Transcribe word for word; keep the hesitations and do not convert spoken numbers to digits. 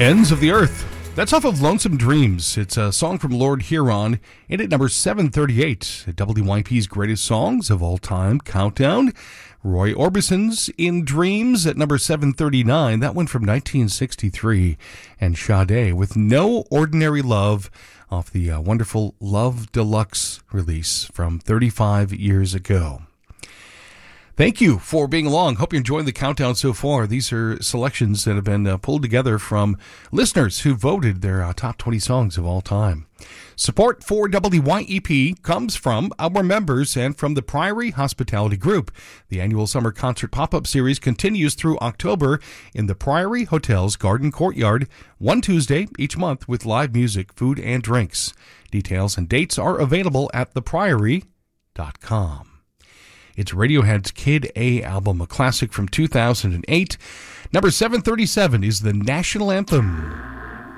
Ends of the Earth. That's off of Lonesome Dreams. It's a song from Lord Huron, and at number seven thirty-eight at W Y P's Greatest Songs of All Time Countdown. Roy Orbison's In Dreams at number seven thirty-nine. That one from nineteen sixty-three. And Sade with No Ordinary Love off the uh, wonderful Love Deluxe release from thirty-five years ago. Thank you for being along. Hope you're enjoying the countdown so far. These are selections that have been uh, pulled together from listeners who voted their uh, top twenty songs of all time. Support for W Y E P comes from our members and from the Priory Hospitality Group. The annual summer concert pop-up series continues through October in the Priory Hotel's Garden Courtyard, one Tuesday each month with live music, food, and drinks. Details and dates are available at the priory dot com. It's Radiohead's Kid A album, a classic from two thousand eight. Number seven thirty-seven is the national anthem.